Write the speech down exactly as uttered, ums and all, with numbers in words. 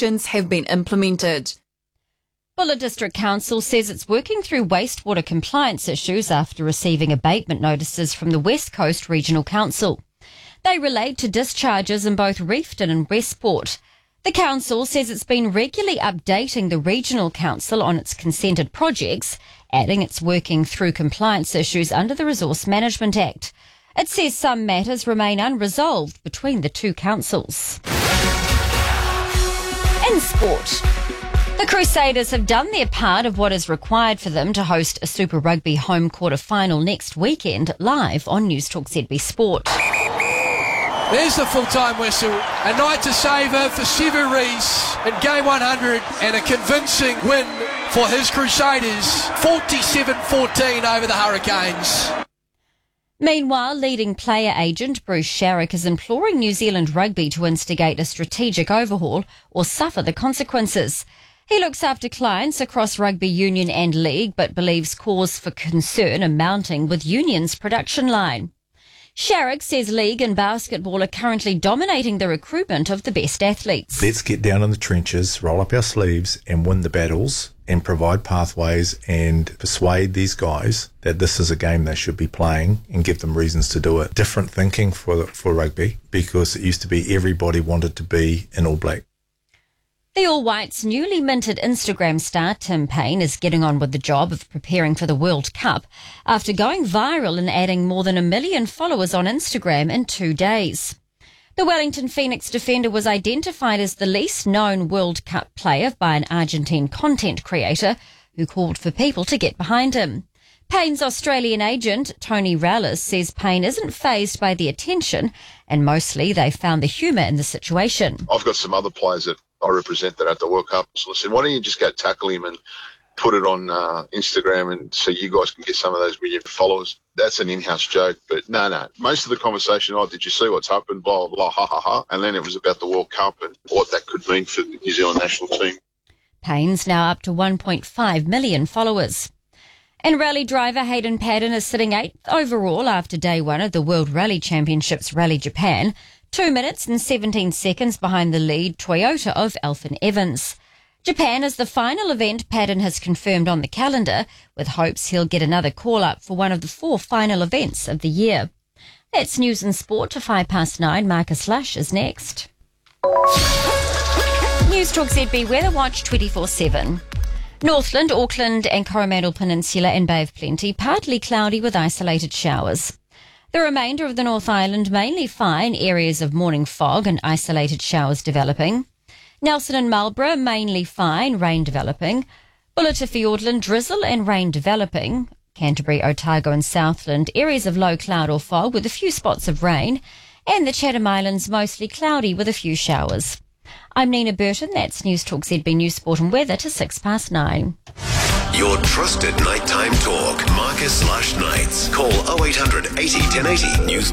actions have been implemented. Bulla District Council says it's working through wastewater compliance issues after receiving abatement notices from the West Coast Regional Council. They relate to discharges in both Reefton and Westport. The council says it's been regularly updating the Regional Council on its consented projects, adding it's working through compliance issues under the Resource Management Act. It says some matters remain unresolved between the two councils. In sport, the Crusaders have done their part of what is required for them to host a Super Rugby home quarter final next weekend, live on Newstalk Z B Sport. There's the full-time whistle. A night to savour for Sevu Reece in game one hundred and a convincing win for his Crusaders, forty-seven fourteen over the Hurricanes. Meanwhile, leading player agent Bruce Sharrock is imploring New Zealand Rugby to instigate a strategic overhaul or suffer the consequences. He looks after clients across rugby union and league, but believes cause for concern are mounting with union's production line. Sharrock says league and basketball are currently dominating the recruitment of the best athletes. Let's get down in the trenches, roll up our sleeves and win the battles and provide pathways and persuade these guys that this is a game they should be playing and give them reasons to do it. Different thinking for for rugby, because it used to be everybody wanted to be an All Black. The All Whites' newly minted Instagram star Tim Payne is getting on with the job of preparing for the World Cup after going viral and adding more than a million followers on Instagram in two days. The Wellington Phoenix defender was identified as the least known World Cup player by an Argentine content creator who called for people to get behind him. Payne's Australian agent, Tony Rallis, says Payne isn't fazed by the attention and mostly they found the humour in the situation. I've got some other players that I represent that at the World Cup. So listen, why don't you just go tackle him and put it on uh, Instagram and so you guys can get some of those million followers? That's an in-house joke. But no, no. Most of the conversation, oh, did you see what's happened? Blah, blah, blah, ha, ha, ha. And then it was about the World Cup and what that could mean for the New Zealand national team. Payne's now up to one point five million followers. And rally driver Hayden Paddon is sitting eighth overall after day one of the World Rally Championships Rally Japan, two minutes and seventeen seconds behind the lead Toyota of Alfyn Evans. Japan is the final event Paddon has confirmed on the calendar, with hopes he'll get another call-up for one of the four final events of the year. That's news and sport to five past nine. Marcus Lush is next. Newstalk Z B Weather Watch twenty-four seven. Northland, Auckland and Coromandel Peninsula and Bay of Plenty, partly cloudy with isolated showers. The remainder of the North Island mainly fine, areas of morning fog and isolated showers developing. Nelson and Marlborough mainly fine, rain developing. Bulla to Fiordland, drizzle and rain developing. Canterbury, Otago and Southland, areas of low cloud or fog with a few spots of rain. And the Chatham Islands mostly cloudy with a few showers. I'm Nina Burton. That's Newstalk Z B News, Sport and Weather to six past nine. Your trusted nighttime talk. Marcus Lush Nights. Call oh eight hundred eighty ten eighty. News